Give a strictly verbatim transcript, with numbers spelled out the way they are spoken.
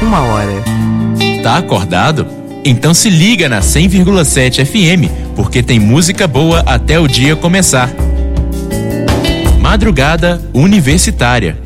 uma hora. Tá acordado? Então se liga na cem vírgula sete F M, porque tem música boa até o dia começar. Madrugada Universitária.